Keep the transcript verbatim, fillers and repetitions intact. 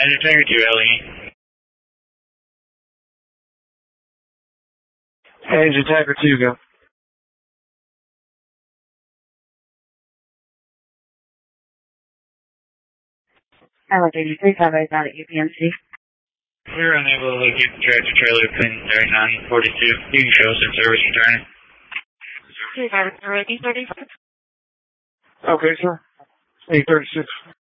Engine Tiger two, L E. Engine Tiger two, go. Alec eighty-three, five eight out at U P M C. We were unable to locate the tractor trailer pin thirty-nine forty-two. You can show us in service returning. Two, five, eight, thirty-six. Okay, sir. eight thirty-six.